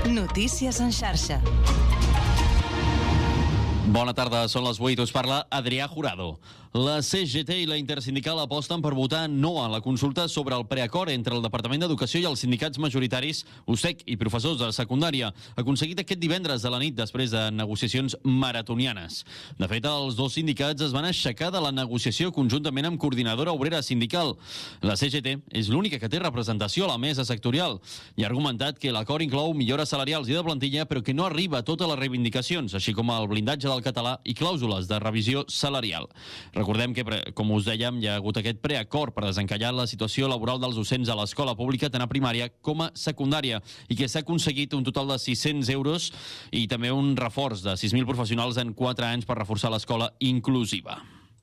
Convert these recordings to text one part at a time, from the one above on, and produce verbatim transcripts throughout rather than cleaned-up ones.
Notícies en xarxa. Bona tarda, són les vuit, us parla Adrià Jurado. La C G T i la Intersindical aposten per votar no a la consulta sobre el preacord entre el Departament d'Educació i els sindicats majoritaris U S E C i professors de secundària, aconseguit aquest divendres a la nit després de negociacions maratonianes. De fet, els dos sindicats es van aixecar de la negociació conjuntament amb Coordinadora Obrera Sindical. La C G T és l'única que té representació a la mesa sectorial i ha argumentat que l'acord inclou millores salarials i de plantilla, però que no arriba a totes les reivindicacions, així com el blindatge del català i clàusules de revisió salarial. Recordem que, com us dèiem, hi ha hagut aquest preacord per desencallar la situació laboral dels docents a l'escola pública, tant a primària com a secundària, i que s'ha aconseguit un total de sis-cents euros i també un reforç de sis mil professionals en quatre anys per reforçar l'escola inclusiva.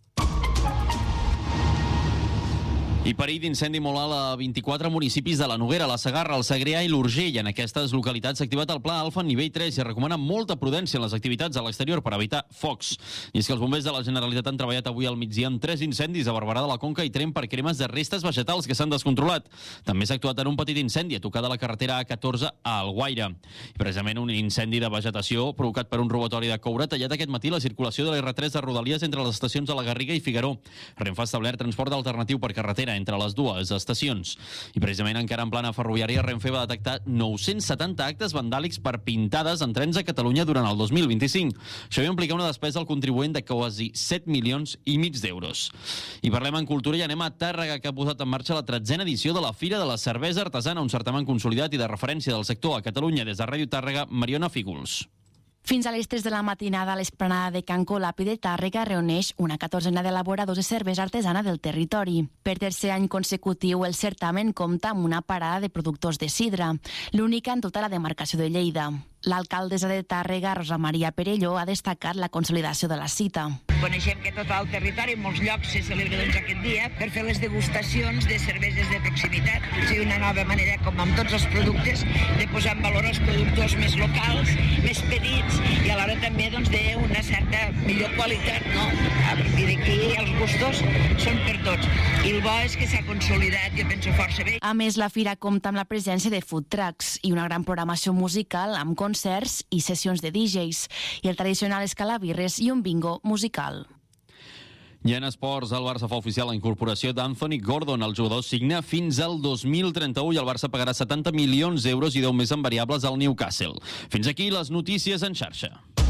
I perill d'incendi molt alt a vint-i-quatre municipis de la Noguera, la Segarra, el Segrià i l'Urgell. En aquestes localitats s'ha activat el pla alfa nivell tres i es recomana molta prudència en les activitats a l'exterior per evitar focs. I és que els bombers de la Generalitat han treballat avui al migdia amb tres incendis a Barberà de la Conca i Tremp per cremes de restes vegetals que s'han descontrolat. També s'ha actuat en un petit incendi a tocar de la carretera A catorze a Alguaire. I precisament un incendi de vegetació provocat per un robatori de coure ha tallat aquest matí la circulació de l'R tres de Rodalies entre les estacions de la Garriga i Figaró. Renfe ha establert transport alternatiu per carretera entre les dues estacions. I precisament encara en plana ferroviària, Renfe va detectar nou-cents setanta actes vandàlics per pintades en trens a Catalunya durant el dos mil vint-i-cinc. Això va implicar una despesa al contribuent de quasi set milions i mig d'euros. I parlem en cultura i anem a Tàrrega, que ha posat en marxa la tretzena edició de la Fira de la Cervesa Artesana, un certamen consolidat i de referència del sector a Catalunya. Des de Ràdio Tàrrega, Mariona Fígols. Fins a les tres de la matinada, l'esplanada de Can Colapi de Tàrrega reuneix una catorzena d'elaboradors de cervesa artesana del territori. Per tercer any consecutiu, el certamen compta amb una parada de productors de sidra, l'única en tota la demarcació de Lleida. L'alcaldessa de Tàrrega, Rosa Maria Perelló, ha destacat la consolidació de la cita. Coneixem que tot el territori, en molts llocs, se celebra doncs, aquest dia per fer les degustacions de cerveses de proximitat. O sigui, una nova manera, com amb tots els productes, de posar en valor els productors més locals, més petits, i alhora també doncs, d'una certa millor qualitat, no? A partir d'aquí els gustos són per tots. I el bo és que s'ha consolidat, jo penso, força bé. A més, la fira compta amb la presència de food trucks i una gran programació musical amb concerts i sessions de D Js, i el tradicional escalabirres i un bingo musical. I en esports, el Barça fa oficial la incorporació d'Anthony Gordon. El jugador signa fins al dos mil trenta-u i el Barça pagarà setanta milions d'euros i deu més en variables al Newcastle. Fins aquí les notícies en xarxa.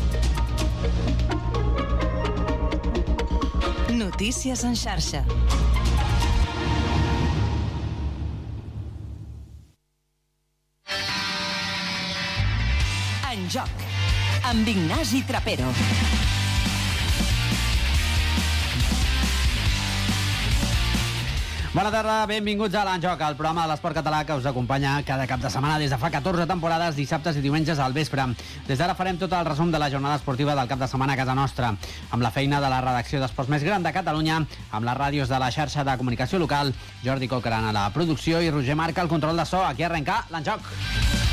Notícies en xarxa. En joc, amb Ignasi Trapero. Bona tarda, benvinguts a l'En Joc, el programa de l'esport català que us acompanya cada cap de setmana des de fa catorze temporades, dissabtes i diumenges al vespre. Des d'ara farem tot el resum de la jornada esportiva del cap de setmana a casa nostra, amb la feina de la redacció d'esports més gran de Catalunya, amb les ràdios de la xarxa de comunicació local, Jordi Coqueran a la producció i Roger Marca al control de so. Aquí arrenca l'En Joc.